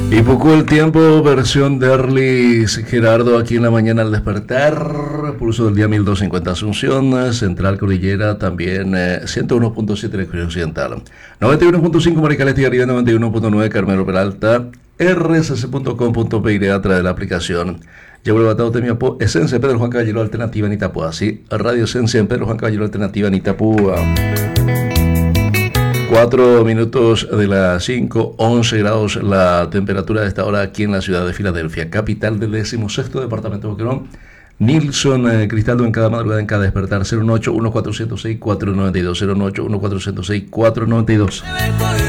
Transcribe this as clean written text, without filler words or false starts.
Y poco el tiempo, versión de Erlis Gerardo aquí en la mañana al despertar. Pulso del día 1250 Asunción, Central Cordillera también 101.7 Región Occidental, 91.5 Maricales y arriba, 91.9 Carmelo Peralta, rcc.com.py a través de la aplicación. Llevo el batado de mi apo, Esencia Pedro Juan Caballero Alternativa en Itapúa, sí, Radio Esencia en Pedro Juan Caballero Alternativa en Itapúa. 4 minutos de las 5, 11 grados la temperatura de esta hora aquí en la ciudad de Filadelfia, capital del 16º departamento de Boquerón. Nilson Cristaldo en cada madrugada, en cada despertar, 018-1406-492, 018-1406-492.